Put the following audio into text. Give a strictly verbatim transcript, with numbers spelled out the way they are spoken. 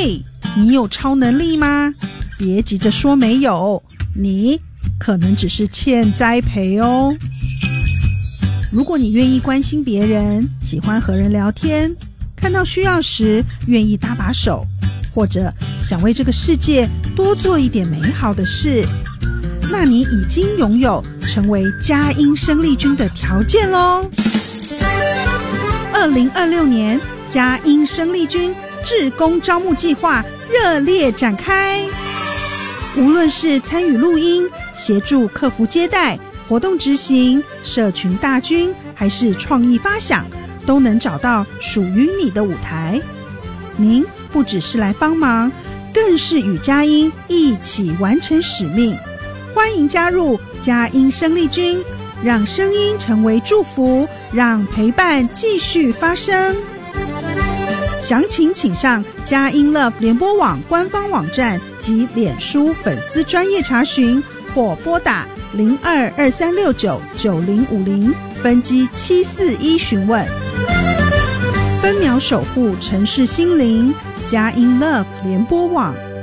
嘿，你有超能力吗？别急着说没有，你可能只是欠栽培哦。如果你愿意关心别人，喜欢和人聊天，看到需要时愿意搭把手，或者想为这个世界多做一点美好的事，那你已经拥有成为佳音生力军的条件咯。二零二六年佳音生力军志工招募计划热烈展开，无论是参与录音、协助客服接待、活动执行、社群大军，还是创意发想，都能找到属于你的舞台。您不只是来帮忙，更是与佳音一起完成使命。欢迎加入佳音生力军，让声音成为祝福，让陪伴继续发生。详情请上佳音 Love 联播网官方网站及脸书粉丝专页查询，或拨打零二二三六九九零五零分机七四一询问。分秒守护城市心灵，佳音 Love 联播网。